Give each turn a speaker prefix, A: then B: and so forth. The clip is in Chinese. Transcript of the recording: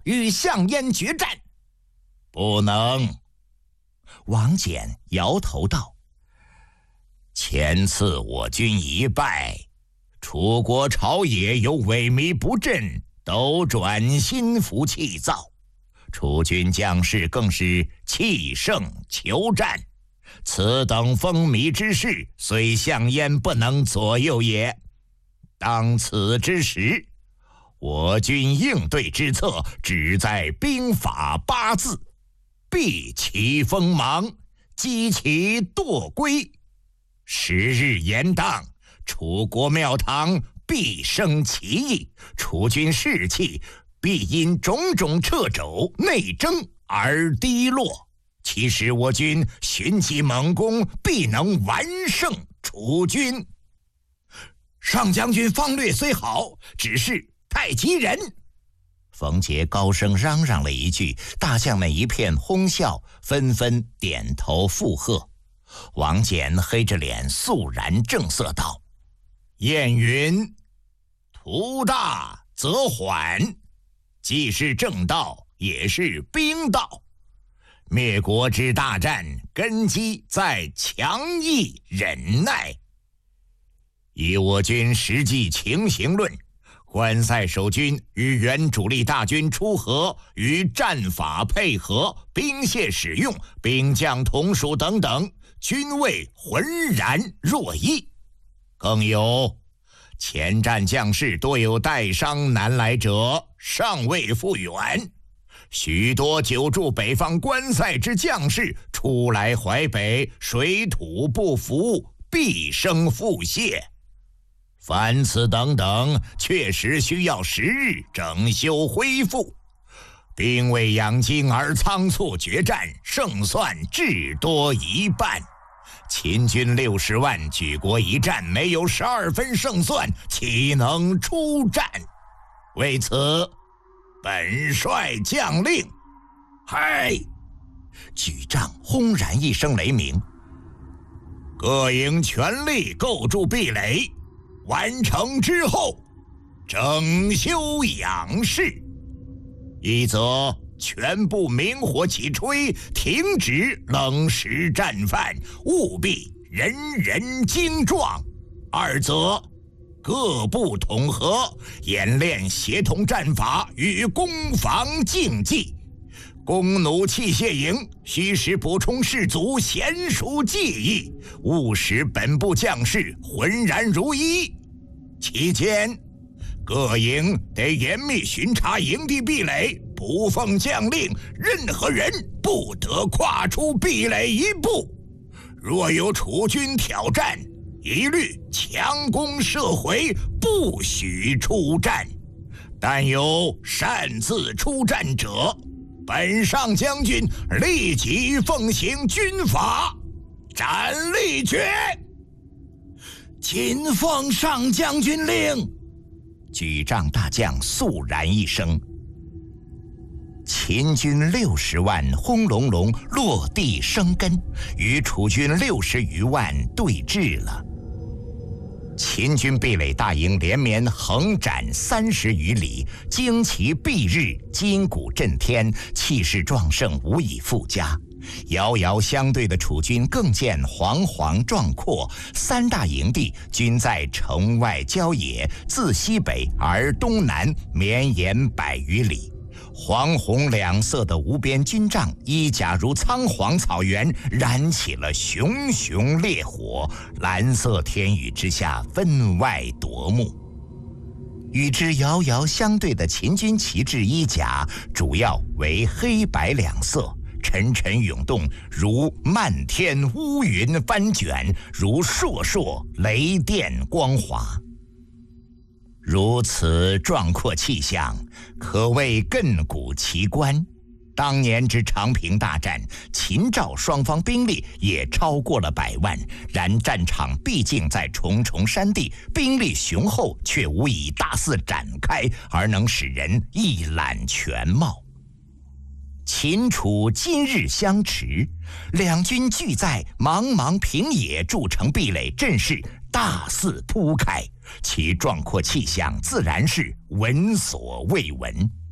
A: 与项燕决战。
B: 不能。
A: 王翦摇头道：
B: 前次我军一败，楚国朝野又萎靡不振，都转心浮气躁，楚军将士更是弃胜求战。此等风靡之势，虽项燕不能左右也。当此之时，我军应对之策，只在兵法8字：避其锋芒，击其惰归。10日延宕，楚国庙堂必生其意，楚军士气必因种种掣肘内争而低落。其实我军寻机猛攻，必能完胜楚军。
A: 上将军方略虽好，只是太急人。
B: 冯杰高声嚷嚷了一句，大将们一片哄笑，纷纷点头附和。王翦黑着脸肃然正色道：谚云，图大则缓，既是正道，也是兵道。灭国之大战，根基在强毅忍耐。以我军实际情形论，关塞守军与原主力大军出河，与战法配合、兵械使用、兵将同属等等，均未浑然若一。更有前战将士多有带伤南来者，尚未复原。许多久驻北方关塞之将士初来淮北，水土不服，必生腹泻。凡此等等，确实需要10日整修恢复。兵未养精而仓促决战，胜算至多一半。秦军60万，举国一战没有12分胜算，岂能出战？为此，本帅将令。嗨！
A: 举杖轰然一声雷鸣，
B: 各营全力构筑壁垒，完成之后，整修养士。一则全部明火起吹，停止冷食战犯，务必人人精壮；二则各部统合，演练协同战法与攻防竞技。弓弩器械营需时补充士卒娴熟技艺，务使本部将士浑然如一。期间，各营得严密巡查营地壁垒，不奉将令，任何人不得跨出壁垒一步。若有楚军挑战，一律强攻射回，不许出战。但有擅自出战者，本上将军立即奉行军法，斩立决。
A: 谨奉上将军令。
B: 举杖大将肃然一声。秦军60万轰隆隆落地生根，与楚军60余万对峙了。秦军壁垒大营连绵横展30余里，旌旗蔽日，金鼓震天，气势壮盛，无以复加。遥遥相对的楚军更见惶惶壮阔，三大营地均在城外郊野，自西北而东南绵延100余里。黄红两色的无边军帐，衣甲如苍黄草原，燃起了熊熊烈火，蓝色天宇之下分外夺目。与之遥遥相对的秦军旗帜衣甲，主要为黑白两色，沉沉涌动，如漫天乌云翻卷，如烁烁雷电光华。如此壮阔气象，可谓亘古奇观。当年之长平大战，秦赵双方兵力也超过了100万，然战场毕竟在重重山地，兵力雄厚，却无以大肆展开，而能使人一览全貌。秦楚今日相持，两军俱在茫茫平野筑成壁垒，阵势大肆铺开，其壮阔气象自然是闻所未闻。